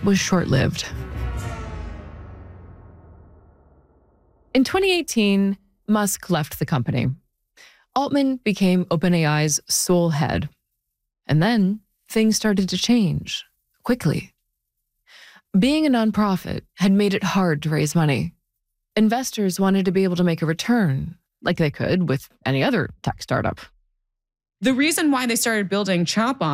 was short-lived. In 2018, Musk left the company. Altman became OpenAI's sole head. And then things started to change quickly. Being a nonprofit had made it hard to raise money. Investors wanted to be able to make a return, like they could with any other tech startup. The reason why they started building Chatbot